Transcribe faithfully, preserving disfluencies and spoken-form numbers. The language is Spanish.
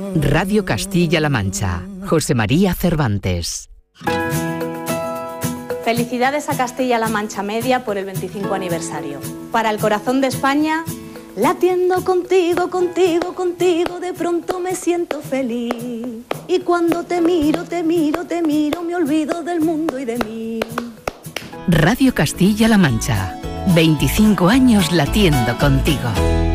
Radio Castilla-La Mancha. José María Cervantes. Felicidades a Castilla-La Mancha Media por el veinticinco aniversario. Para el corazón de España, latiendo contigo, contigo, contigo, de pronto me siento feliz. Y cuando te miro, te miro, te miro, me olvido del mundo y de mí. Radio Castilla-La Mancha. veinticinco años latiendo contigo.